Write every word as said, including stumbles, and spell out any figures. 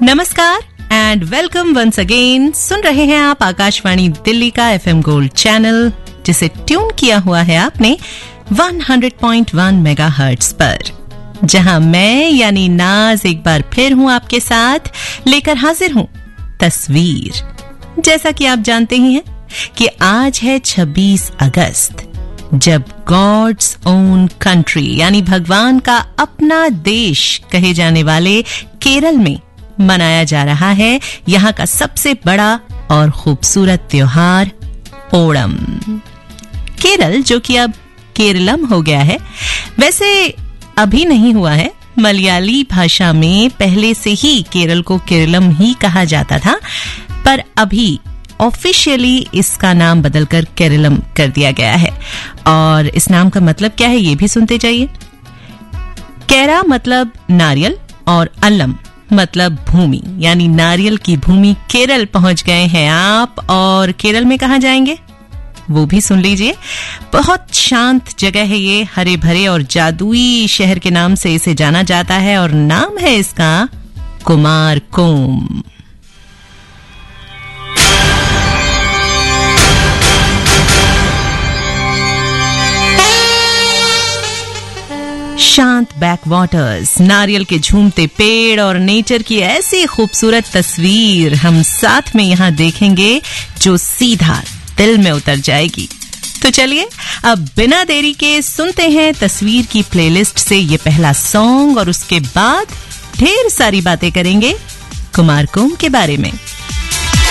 नमस्कार and welcome once again. सुन रहे हैं आप आकाशवाणी दिल्ली का एफएम गोल्ड चैनल, जिसे ट्यून किया हुआ है आपने सौ पॉइंट एक मेगाहर्ट्ज पर, जहां मैं यानी नाज एक बार फिर हूं आपके साथ लेकर हाजिर हूं तस्वीर। जैसा कि आप जानते ही हैं कि आज है छब्बीस अगस्त, जब गॉड्स ओन कंट्री यानी भगवान का अपना देश कहे जाने वाले केरल में मनाया जा रहा है यहां का सबसे बड़ा और खूबसूरत त्योहार ओणम। केरल, जो कि अब केरलम हो गया है, वैसे अभी नहीं हुआ है। मलयाली भाषा में पहले से ही केरल को केरलम ही कहा जाता था, पर अभी ऑफिशियली इसका नाम बदलकर केरलम कर दिया गया है। और इस नाम का मतलब क्या है ये भी सुनते जाइए। केरा मतलब नारियल और अल्लम मतलब भूमि, यानी नारियल की भूमि केरल पहुंच गए हैं आप। और केरल में कहां जाएंगे वो भी सुन लीजिए। बहुत शांत जगह है ये, हरे भरे और जादुई शहर के नाम से इसे जाना जाता है, और नाम है इसका कुमारकोम। शांत बैकवाटर्स, नारियल के झूमते पेड़ और नेचर की ऐसी खूबसूरत तस्वीर हम साथ में यहां देखेंगे जो सीधा दिल में उतर जाएगी। तो चलिए अब बिना देरी के सुनते हैं तस्वीर की प्लेलिस्ट से ये पहला सॉन्ग, और उसके बाद ढेर सारी बातें करेंगे कुमारकोम के बारे में।